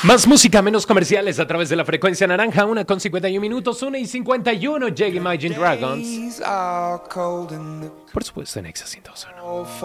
Más música, menos comerciales a través de la frecuencia naranja. 1:51, 1:51. Llega Imagine Dragons. Por supuesto en Exa 102.1.